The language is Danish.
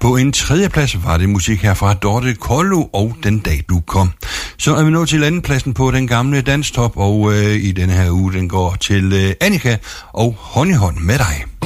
På en tredjeplads var det musik her fra Dorte Kollo og Den dag du kom. Så er vi nået til andenpladsen på den gamle danstop, og i denne her uge den går til Annika og Hånd i hånd med dig.